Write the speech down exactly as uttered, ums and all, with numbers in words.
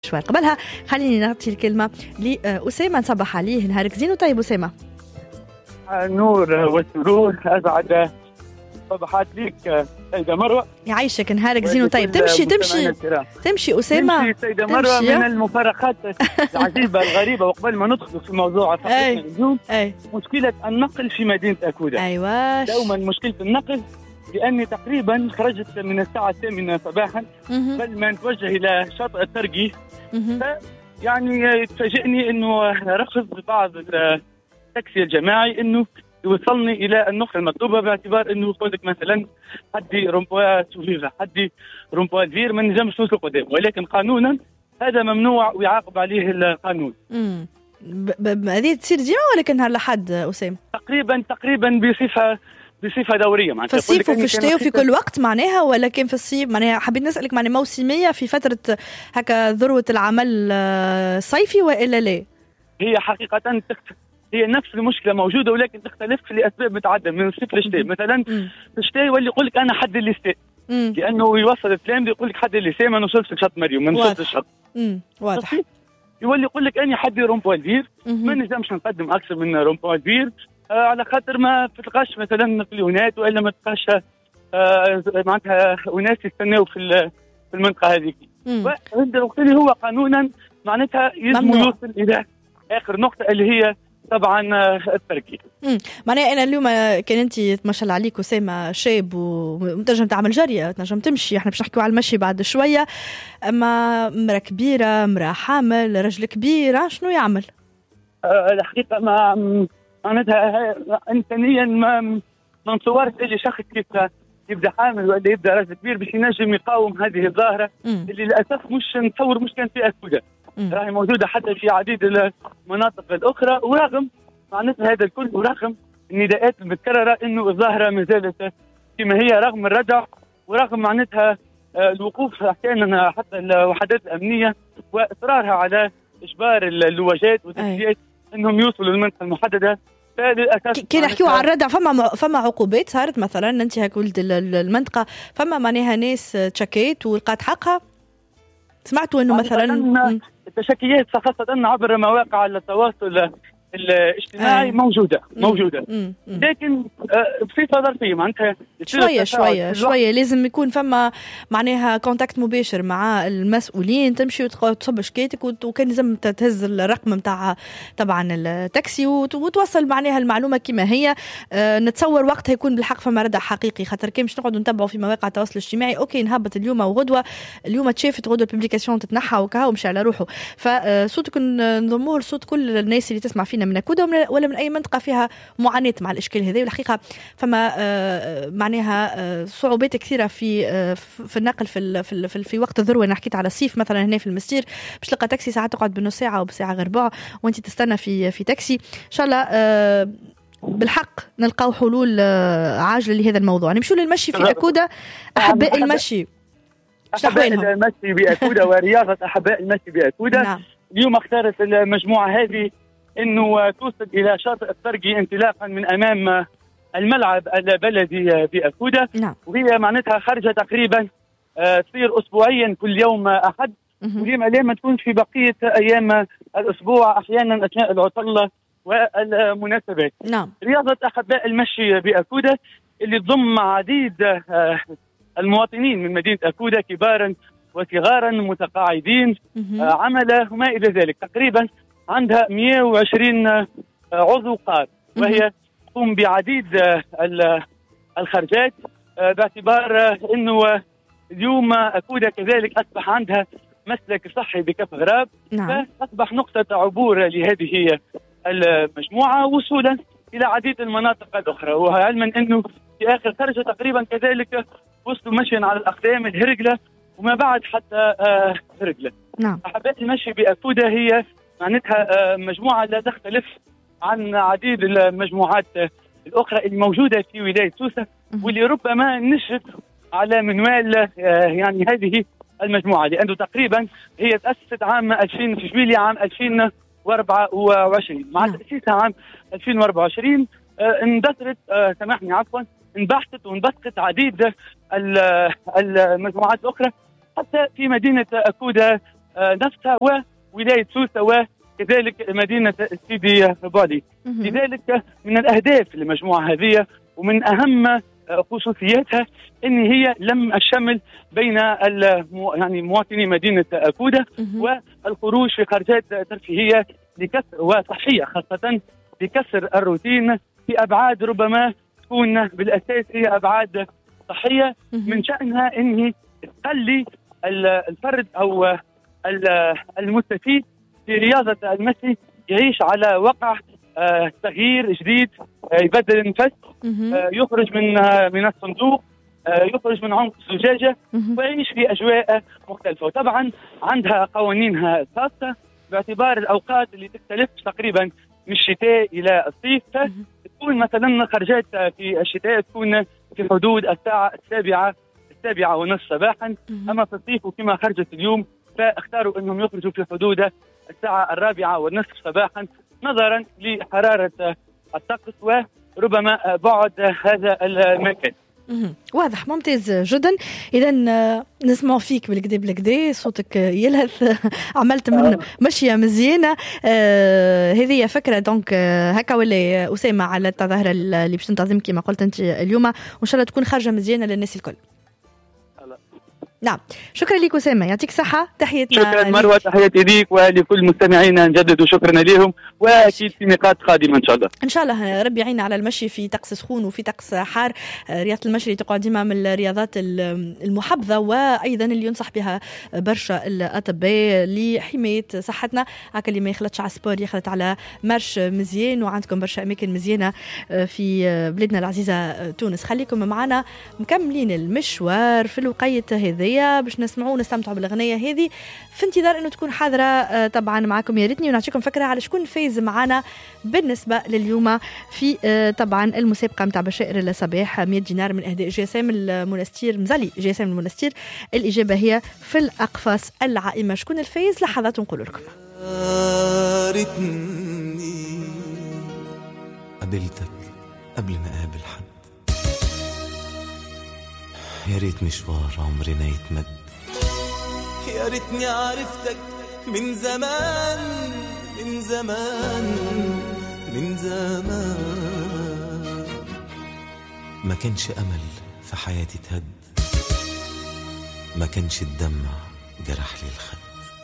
شوي قبلها خليني نعطي الكلمة لأسامة نصبح عليه. نهارك زين وطيب أسامة. نور والسرور أسعد صباحات ليك سيدة مروة. يعيشك نهارك زين وطيب. تمشي تمشي تمشي أسامة تمشي سيدة مروة تمشي. من المفارقات العجيبة الغريبة. وقبل ما ندخل في موضوع أي. اليوم أي. مشكلة النقل في مدينة أكودة. أيوة دوما مشكلة النقل، لأني تقريبا خرجت من الساعة الثامنة صباحا قبل ما نتوجه إلى شاطئ الترقي. يعني تفاجئني أنه رفض بعض التاكسي الجماعي أنه يوصلني إلى النقطة المطلوبة، باعتبار أنه يقول لك مثلا حدي رومبوا سوفيفا حدي رومبوا الفير ما نجمش نوصل قدام، ولكن قانونا هذا ممنوع ويعاقب عليه القانون. امم هذه تصير ديما ولكن نهار لحد أسامة؟ تقريبا تقريبا بصفة بصفة دورية معناتها. في الصيف وفي الشتاء وفي كل وقت معناها، ولكن في الصيف معناها حبيت نسألك معناها موسمية في فترة هكا ذروة العمل الصيفي وإلا لا؟ هي حقيقة تختلف، هي نفس المشكلة موجودة ولكن تختلف لأسباب متعددة من الصيف للشتاء. مثلا في الشتاء يولي يقول لك أنا حد الليستاء، لأنه يوصل الكلام يقول لك حد الليستاء ما نوصلش لشط مريم ما نوصلش للشط. واضح. يولي يقول لك أنا حدي رومبوا الفير ما نجمش نقدم أكثر من رومبوا الفير آه على خاطر ما تلقاش مثلا نقليونات والا ما تلقاش آه معناتها وناس يستناو في في المنطقه هذيك. وهذا الوقت اللي هو قانونا معناتها يلزم يوصل الى اخر نقطه اللي هي طبعا التركي. معناها انا اليوم كان انت ما شاء الله عليك اسامه شاب وتنجم تعمل جريه تنجم تمشي، احنا باش نحكيو على المشي بعد شويه، اما امراه كبيره امراه حامل رجل كبير شنو يعمل؟ آه الحقيقه ما معناتها انسانيا ما ما نتصورش اللي شخص كيف يبدا حامل ولا يبدا راجل كبير باش ينجم يقاوم هذه الظاهره اللي للاسف مش نتصور مش كان في أكودة، راهي موجوده حتى في عديد المناطق الاخرى. ورغم معناتها هذا الكل ورغم النداءات المتكرره انه الظاهره ما زالت كما هي رغم الردع ورغم معناتها الوقوف احيانا حتى الوحدات الامنيه واصرارها على اجبار اللواجات والتسجيلات انهم يوصلوا للمنطقه المحدده. كي نحكيو على الردع فما فما عقوبات صارت مثلا انت هاك ولد المنطقه فما معناها ناس تشكيت ولقات حقها؟ سمعتوا انه مثلا التشكيات خاصه عبر مواقع التواصل الاجتماعي آه. موجوده موجوده مم. مم. لكن بصفه ظرفيه معناتها شويه شويه شويه لازم يكون فما معناها كونتاكت مباشر مع المسؤولين، تمشي وتصب شكايتك وكان لازم تهز الرقم نتاع طبعا التاكسي وتوصل معناها المعلومه كما هي. أه نتصور وقتها يكون بالحق فما ردع حقيقي، خاطر كي مش نقعدوا نتبعوا في مواقع التواصل الاجتماعي اوكي نهبط اليوم وغدوه اليوم تشافت غدوه الببليكاسيون تتنحى وكها ومشي على روحه. فصوتك نضموه لصوت كل الناس اللي تسمع فينا من أكودة ولا من أي منطقة فيها معاناة مع الإشكال هذا. والحقيقة فما آه معناها آه صعوبات كثيرة في آه في النقل في في, في, في وقت الذروة. أنا حكيت على الصيف مثلا هنا في المستير باش تلقى تاكسي ساعات تقعد بنص ساعة أو بساعة غير ربع وأنت تستنى في في تاكسي. إن شاء الله آه بالحق نلقاو حلول آه عاجلة لهذا الموضوع. نمشوا للمشي في أكودة. أحباء المشي أحباء المشي بأكودة ورياضة أحباء المشي بأكودة. نعم. اليوم اختارت المجموعة هذه انه توصل الى شاطئ الترقي انطلاقا من امام الملعب البلدي بأكودة. نعم. وهي معناتها خارجه تقريبا تصير اسبوعيا كل يوم احد، واليوم لما تكون في بقيه ايام الاسبوع احيانا اثناء العطله والمناسبات. نعم. رياضه احباء المشي بأكودة اللي تضم عديد المواطنين من مدينه أكودة كبارا وصغارا متقاعدين عمل وما الى ذلك. تقريبا عندها مئة وعشرين عضو قار، وهي تقوم بعديد الخرجات باعتبار انه اليوم أكودة كذلك اصبح عندها مسلك صحي بكف غراب. نعم. فاصبح نقطة عبور لهذه المجموعة وصولا الى عديد المناطق الاخرى. وعلما انه في اخر خرجة تقريبا كذلك وصلوا مشيا على الاقدام الهرجلة وما بعد حتى هرجلة. نعم. أحباء المشي بأكودة هي معناتها مجموعة لا تختلف عن عديد المجموعات الأخرى الموجودة في ولاية سوسة واللي ربما نشرت على منوال يعني هذه المجموعة، لأنه تقريبا هي تأسست عام ألفين في جويلية عام ألفين وأربعة وعشرين. مع تأسيسها عام ألفين وأربعة وعشرين اندثرت سامحني عفوا انبحثت وانبثقت عديد المجموعات الأخرى حتى في مدينة أكودة نفسها وولاية سوسة وكذلك مدينة سيدي بولي. لذلك من الأهداف للمجموعة هذه ومن أهم خصوصياتها ان هي لم الشمل بين يعني مواطني مدينه أكودة والخروج في خرجات ترفيهيه لكسر وصحيه خاصه لكسر الروتين في ابعاد ربما تكون بالاساس هي ابعاد صحيه من شانها ان تخلي الفرد او المستفيد في رياضه المشي يعيش على وقع آه تغيير جديد، آه يبدل النفس، آه يخرج من آه من الصندوق، آه يخرج من عمق الزجاجة ويعيش في أجواء مختلفة. وطبعا عندها قوانينها الخاصة باعتبار الأوقات اللي تختلف تقريبا من الشتاء إلى الصيف. تكون مثلا خرجات في الشتاء تكون في حدود الساعة السابعة السابعة ونصف صباحا، أما في الصيف وكما خرجت اليوم فاختاروا أنهم يخرجوا في حدود الساعة الرابعة والنصف صباحا نظرا لحرارة الطقس وربما بعد هذا المكان. واضح، ممتاز جدا. إذا نسمع فيك بالكدا بالكدا، صوتك يلهث، عملت من مشية مزيانة. آه هذه فكرة دونك هكا ولا أسامة على التظاهرة اللي باش تنتظم كما قلت أنت اليوم، وإن شاء الله تكون خارجة مزيانة للناس الكل. نعم، شكرا لك أسامة، يعطيك الصحة، تحياتنا. شكرا مروة، تحياتي ليك ولكل مستمعينا، نجدد شكرنا لهم واكيد في نقاط قادمه ان شاء الله. ان شاء الله ربي يعيننا على المشي في طقس سخون وفي طقس حار. رياضه المشي تقعد ديما من الرياضات المحبذه وايضا اللي ينصح بها برشا الاطباء لحمايه صحتنا، هكا اللي ما يخلطش على السبور يخلط على مرش مزيان. وعندكم برشا اماكن مزيانه في بلادنا العزيزه تونس. خليكم معنا مكملين المشوار في الوقيت هذه باش نسمعوا ونستمتعوا بالاغنيه هذه في انتظار انه تكون حاضره طبعا معكم. يا ريتني ونعطيكم فكره على شكون فايز معنا بالنسبه لليوم في طبعا المسابقه نتاع بشائر الصباح مية دينار من اهداء جسام المنستير مزالي جسام المنستير. الاجابه هي في الاقفاص العائمه. شكون الفايز؟ لحظات نقول لكم. ريتني قابلتك قبل ما اقابل حد، يا ريت مشوار عمرنا يتمد، يا ريتني عرفتك من زمان من زمان من زمان. ما كانش أمل في حياتي تهد، ما كانش الدمع جرح لي الخد.